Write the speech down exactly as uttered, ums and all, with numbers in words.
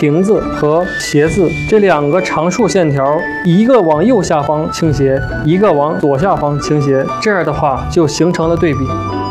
亭字和斜字这两个长竖线条，一个往右下方倾斜，一个往左下方倾斜，这样的话就形成了对比。